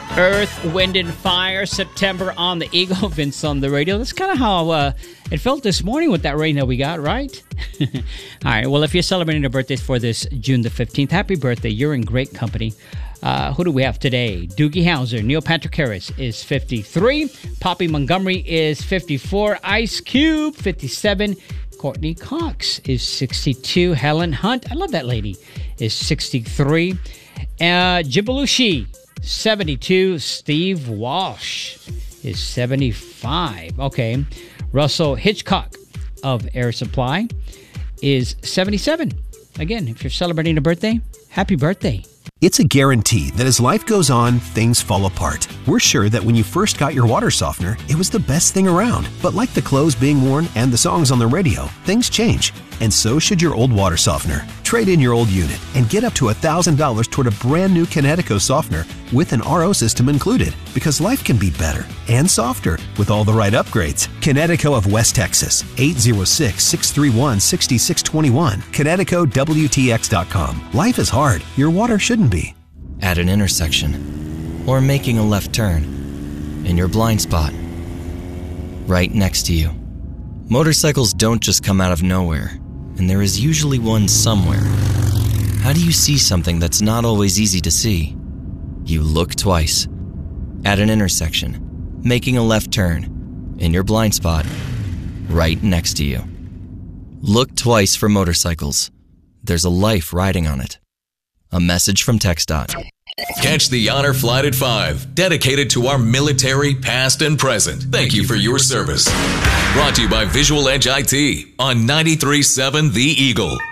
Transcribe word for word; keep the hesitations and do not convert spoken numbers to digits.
Earth, Wind, and Fire, September on the Eagle, Vince on the radio. That's kind of how uh, it felt this morning with that rain that we got, right? All right, well, if you're celebrating a birthday for this June the fifteenth, happy birthday. You're in great company. Uh, who do we have today? Doogie Howser. Neil Patrick Harris is fifty-three. Poppy Montgomery is fifty-four. Ice Cube, fifty-seven. Courtney Cox is sixty-two. Helen Hunt, I love that lady, is sixty-three. Uh, Jibalushi, seventy-two. Steve Walsh is seventy-five. Okay. Russell Hitchcock of Air Supply is seventy-seven. Again, if you're celebrating a birthday, happy birthday. It's a guarantee that as life goes on, things fall apart. We're sure that when you first got your water softener, it was the best thing around. But like the clothes being worn and the songs on the radio, things change. And so should your old water softener. Trade in your old unit and get up to one thousand dollars toward a brand new Kinetico softener with an R O system included. Because life can be better and softer with all the right upgrades. Kinetico of West Texas, eight zero six, six three one, six six two one. Kinetico W T X dot com. Life is hard. Your water shouldn't be. At an intersection, or making a left turn, in your blind spot, right next to you. Motorcycles don't just come out of nowhere, and there is usually one somewhere. How do you see something that's not always easy to see? You look twice. At an intersection, making a left turn, in your blind spot, right next to you. Look twice for motorcycles. There's a life riding on it. A message from TxDOT. Catch the Honor Flight at five, dedicated to our military, past and present. Thank you for your service. Brought to you by Visual Edge I T on ninety-three point seven The Eagle.